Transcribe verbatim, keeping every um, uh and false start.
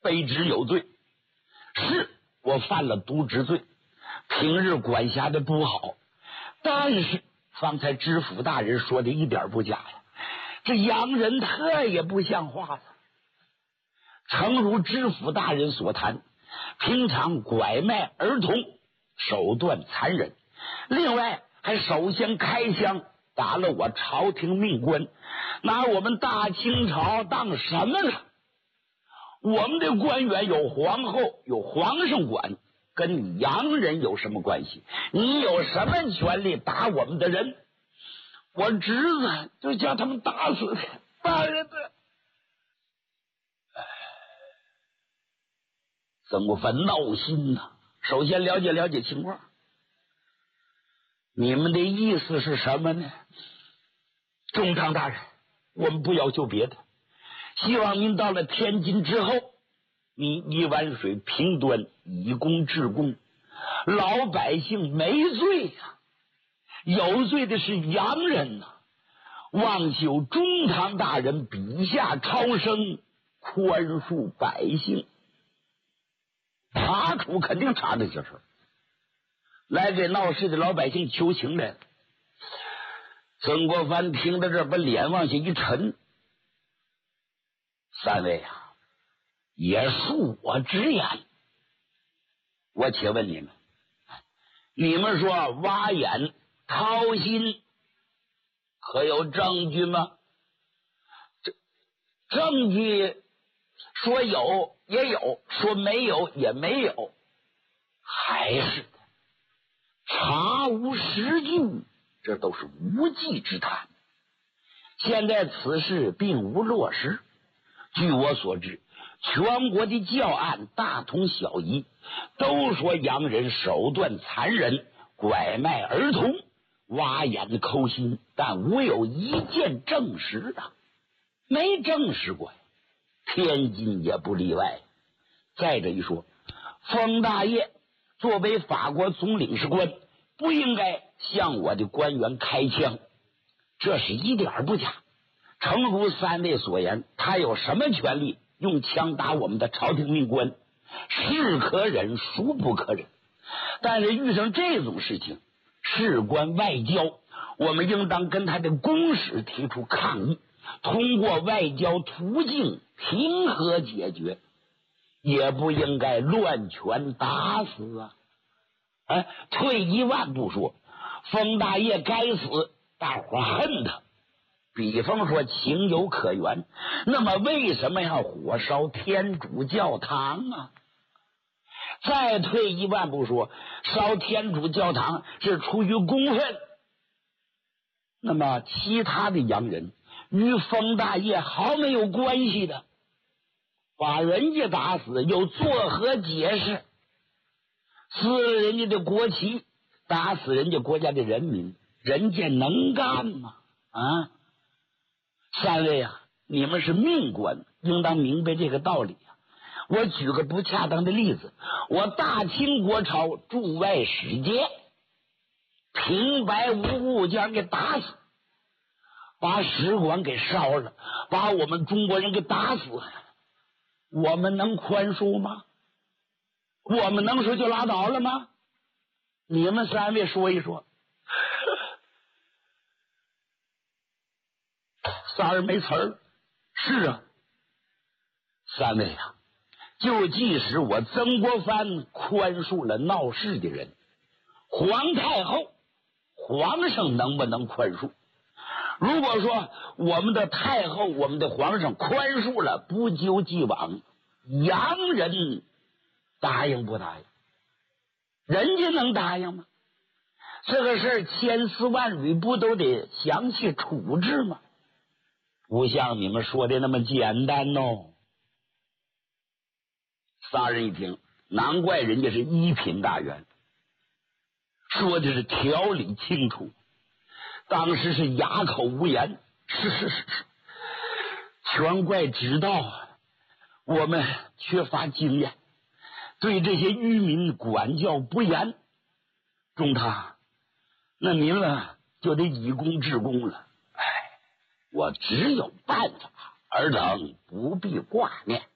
卑职有罪，是我犯了渎职罪，平日管辖的不好，但是方才知府大人说的一点不假呀，这洋人特也不像话了。诚如知府大人所谈，平常拐卖儿童，手段残忍，另外还首先开枪打了我朝廷命官，拿我们大清朝当什么呢？我们的官员有皇后有皇上管，跟你洋人有什么关系？你有什么权利打我们的人？我侄子就叫他们打死的，大人的。曾国藩闹心呐、啊！首先了解了解情况，你们的意思是什么呢？中堂大人，我们不要求别的，希望您到了天津之后，你一碗水平端，以公治公，老百姓没罪呀、啊，有罪的是洋人呐、啊！望求中堂大人笔下超生，宽恕百姓。查处肯定查这些事儿，来给闹事的老百姓求情来了。曾国藩听到这儿，把脸往下一沉。三位啊，也恕我直言。我且问你们，你们说挖眼掏心，可有证据吗？这证据说有也有，说没有也没有，还是查无实据，这都是无稽之谈。现在此事并无落实，据我所知，全国的教案大同小异，都说洋人手段残忍，拐卖儿童，挖眼抠心，但无有一件证实的，没证实过呀。天津也不例外。再者一说，封大业作为法国总领事官，不应该向我的官员开枪，这是一点不假。诚如三位所言，他有什么权利用枪打我们的朝廷命官？是可忍，孰不可忍？但是遇上这种事情，事关外交，我们应当跟他的公使提出抗议，通过外交途径平和解决，也不应该乱拳打死啊！哎，退一万步说，封大业该死，大伙恨他，比方说情有可原，那么为什么要火烧天主教堂啊？再退一万步说，烧天主教堂是出于公愤，那么其他的洋人与封大业毫没有关系的，把人家打死又作何解释？撕了人家的国旗，打死人家国家的人民，人家能干吗？啊，三位啊，你们是命官，应当明白这个道理啊。我举个不恰当的例子，我大清国朝驻外使节平白无故将人给打死，把使馆给烧了，把我们中国人给打死，我们能宽恕吗？我们能说就拉倒了吗？你们三位说一说。仨人没词儿。是啊，三位啊，就即使我曾国藩宽恕了闹事的人，皇太后皇上能不能宽恕？如果说我们的太后我们的皇上宽恕了，不究既往，洋人答应不答应？人家能答应吗？这个事儿千丝万缕，不都得详细处置吗？不像你们说的那么简单哦。仨人一听，难怪人家是一品大员，说的是条理清楚，当时是哑口无言。是是是是，全怪知道我们缺乏经验，对这些渔民管教不严。中堂，那您了就得以公治公了。哎，我只有办法，尔等不必挂念。